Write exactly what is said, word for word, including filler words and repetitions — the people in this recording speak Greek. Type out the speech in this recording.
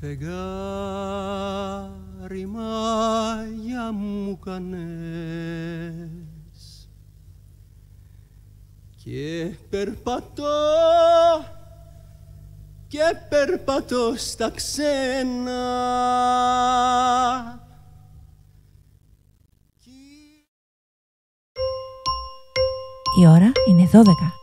φεγγάρι μάγια μου κάνες και περπατώ και περπατώ στα ξένα. Η ώρα είναι δώδεκα.